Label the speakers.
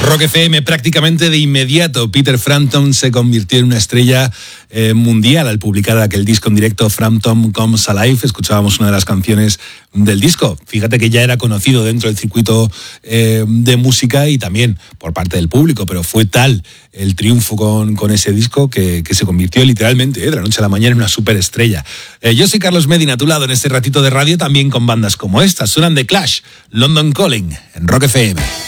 Speaker 1: Rock FM prácticamente de inmediato. Peter Frampton se convirtió en una estrella mundial al publicar aquel disco en directo Frampton Comes Alive. Escuchábamos una de las canciones del disco. Fíjate que ya era conocido dentro del circuito de música y también por parte del público, pero fue tal el triunfo con ese disco que se convirtió literalmente de la noche a la mañana en una superestrella. Yo soy Carlos Medina, a tu lado en este ratito de radio, también con bandas como esta. Suenan The Clash, London Calling, en Rock FM.